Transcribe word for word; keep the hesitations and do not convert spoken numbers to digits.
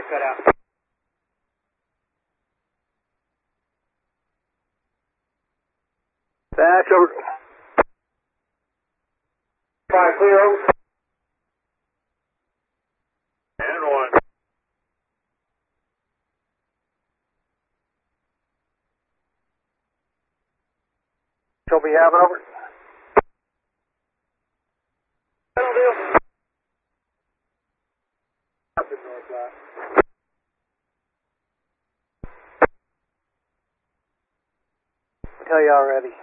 cut out. That's over. Five clear over. And one. So we have over. That'll do. Up in north left. Tell you already.